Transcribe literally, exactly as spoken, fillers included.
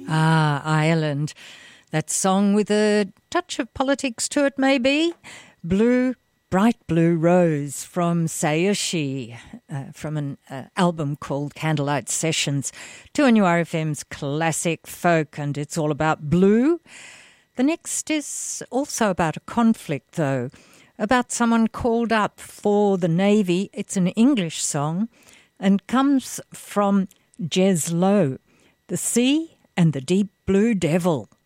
Ah, Ireland. That song with a touch of politics to it, maybe. Blue, Bright Blue Rose from Saoirse, uh, from an uh, album called Candlelight Sessions, two N U R F M's classic folk, and it's all about blue. The next is also about a conflict, though, about someone called up for the Navy. It's an English song and comes from Jez Lowe, The Sea and the Deep Blue Devil.